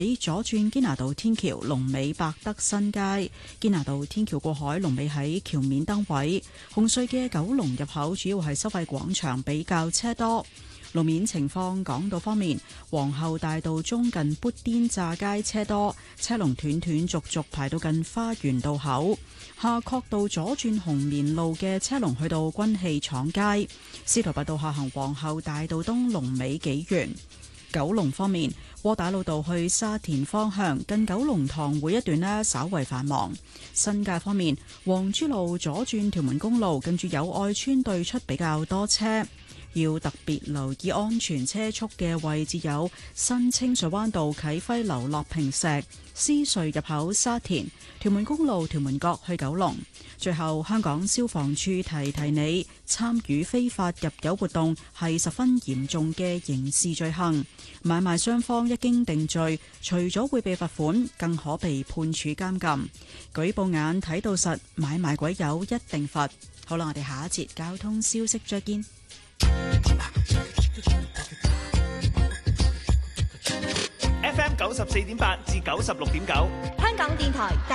喺左轉堅拿道天橋龍尾百德新街，堅拿道天橋過海龍尾喺橋面燈位。紅隧嘅九龍入口主要係收費廣場比較車多。路面情況，港島方面，皇后大道中近砵甸乍街車多，車龍斷斷續續排到近花園道口。夏慤道左轉紅棉路嘅車龍去到軍器廠街。司徒拔道下行皇后大道東龍尾紀元。九龍方面，窩打老道去沙田方向近九龍塘會一段呢稍為繁忙。新界方面，黃珠路左轉屯門公路近住友愛村對出比較多車，要特別留意安全車速嘅位置有新清水灣道啟輝樓落坪石、獅隧入口沙田、屯門公路屯門角去九龍。最後，香港消防處提提你，參與非法入油活動係十分嚴重嘅刑事罪行，買賣雙方一經定罪，除咗會被罰款，更可被判處監禁。舉報眼睇到實，買賣鬼友一定罰。好啦，我哋下一節交通消息再見。 FM 94.8至96.9， 香港電台。